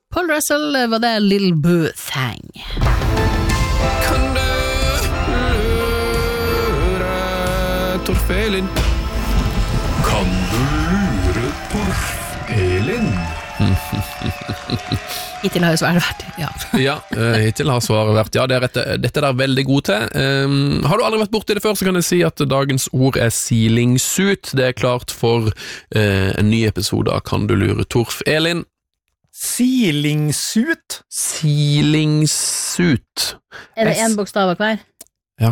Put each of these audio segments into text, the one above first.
Paul Russell var det Lil Boo Thang. Kan du lure Torfelin? Kan du lure Torfelin? Hittil har jo svaret vært ja. Ja, hittil har svaret vært ja, dette er der veldig god til. Har du aldri vært borti det før, så kan jeg si at dagens ord er sealingsuit. Det er klart for en ny episode av Kan du lure Torfelin? Sealingsuit? Sealingsuit. Er det en bokstav av hver? Ja,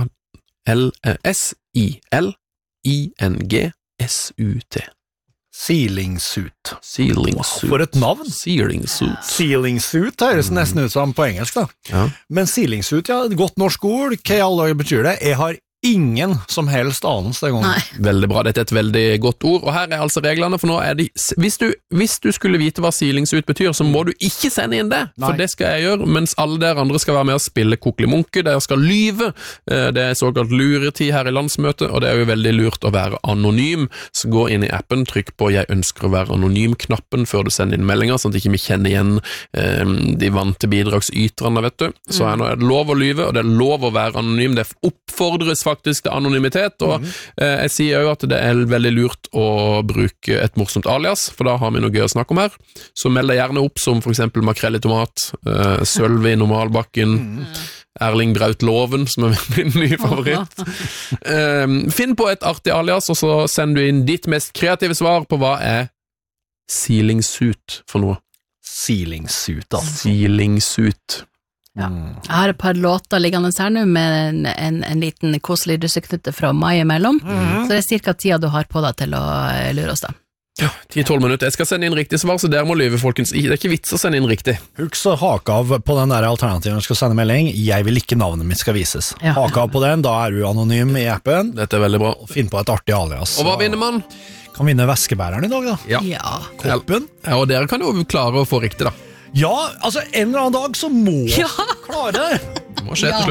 S-I-L-I-N-G-S-U-T. Sealingsuit. Sealingsuit. For et navn. Sealingsuit. Sealingsuit høres nesten ut som på engelsk da. Ja. Men sealingsuit, ja, godt norsk ord. Hva i alle dager betyr det? Jeg har ingen som helst anelse den gangen. Nei. Veldig bra, dette er et veldig godt ord, og her er altså reglene, for nå er de, hvis du skulle vite hva sealingsuit betyr, så må du ikke sende inn det, for Nei. det skal jeg gjøre, mens alle dere andre skal være med å spille kokelimunke, dere skal lyve, det er såkalt luretid her i landsmøtet, og det er jo veldig lurt å være anonym, så gå inn i appen, trykk på jeg ønsker å være anonym-knappen før du sender inn meldinger, sånn at ikke vi kjenner igjen de vante bidragsyterne, vet du. Så nå er det lov å lyve, og det er lov å være anonym, det oppfordres faktisk til anonymitet, og jeg sier jo at det er veldig lurt å bruke et morsomt alias, for da har vi noe gøy å snakke om her. Så meld deg gjerne opp som for eksempel makrell i tomat, Sølve i normalbakken, Erling Braut Loven, som er min nye favoritt. Finn på et artig alias, og så sender du inn ditt mest kreative svar på hva er sealingsuit for noe. Sealingsuit, altså. Sealingsuit. Ja. Jeg har et par låter liggende her nå med en liten koselig russeknutte fra mai imellom, så det er cirka tida du har på deg til å lure oss da. Ja, 10-12 minutter. Jeg skal sende inn riktig svar, så dere må lyve, folkens. Det er ikke vits å sende inn riktig. Husk å hake av på den der alternativen du skal sende melding. Jeg vil ikke navnet mitt skal vises. Ja. Hake av på den, da er du anonym i appen. Dette er veldig bra. Finn på et artig alias. Og hva vinner man? Kan vinne veskebæreren i dag da. Ja. Koppen. Ja, og dere kan jo klare å få riktig da. Ja, altså en eller annen dag så må Ja. klare det. Det må skje til slutt.